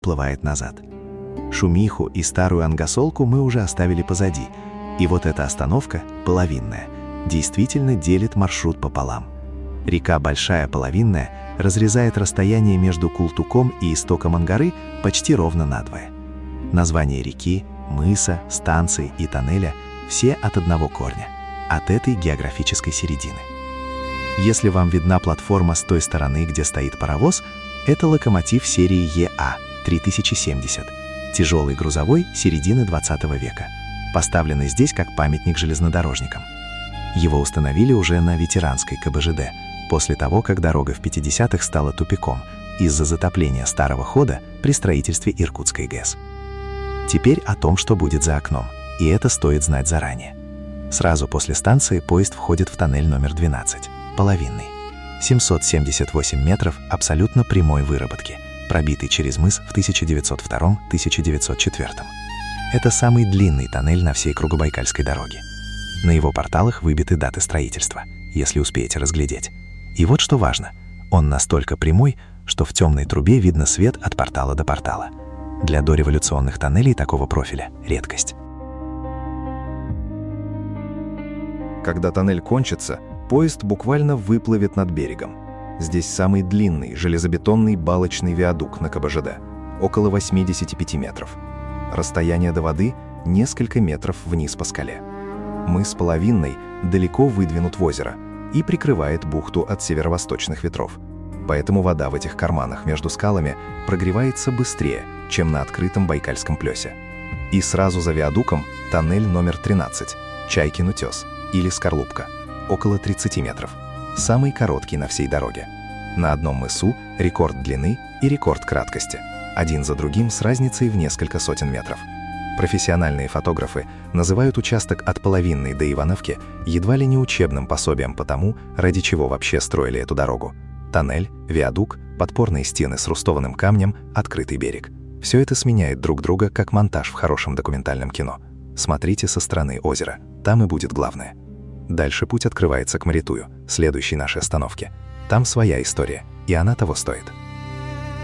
плывает назад. Шумиху и старую Ангосолку мы уже оставили позади, и вот эта остановка, Половинная, действительно делит маршрут пополам. Река Большая Половинная разрезает расстояние между Култуком и истоком Ангары почти ровно надвое. Названия реки, мыса, станции и тоннеля все от одного корня, от этой географической середины. Если вам видна платформа с той стороны, где стоит паровоз, это локомотив серии ЕА-3070, тяжелый грузовой середины 20 века, поставленный здесь как памятник железнодорожникам. Его установили уже на ветеранской КБЖД, после того, как дорога в 50-х стала тупиком из-за затопления старого хода при строительстве Иркутской ГЭС. Теперь о том, что будет за окном, и это стоит знать заранее. Сразу после станции поезд входит в тоннель номер 12, Половинный. 778 метров абсолютно прямой выработки, пробитый через мыс в 1902-1904. Это самый длинный тоннель на всей Кругобайкальской дороге. На его порталах выбиты даты строительства, если успеете разглядеть. И вот что важно, он настолько прямой, что в темной трубе видно свет от портала до портала. Для дореволюционных тоннелей такого профиля – редкость. Когда тоннель кончится, поезд буквально выплывет над берегом. Здесь самый длинный железобетонный балочный виадук на КБЖД, около 85 метров. Расстояние до воды – несколько метров вниз по скале. Мыс Половинный далеко выдвинут в озеро и прикрывает бухту от северо-восточных ветров. Поэтому вода в этих карманах между скалами прогревается быстрее, чем на открытом Байкальском плесе. И сразу за виадуком тоннель номер 13, Чайкин утес или Скорлупка, около 30 метров, самый короткий на всей дороге. На одном мысу рекорд длины и рекорд краткости, один за другим с разницей в несколько сотен метров. Профессиональные фотографы называют участок от Половинной до Ивановки едва ли не учебным пособием по тому, ради чего вообще строили эту дорогу. Тоннель, виадук, подпорные стены с рустованным камнем, открытый берег. Все это сменяет друг друга, как монтаж в хорошем документальном кино. Смотрите со стороны озера, там и будет главное. Дальше путь открывается к Маритую, следующей нашей остановке. Там своя история, и она того стоит.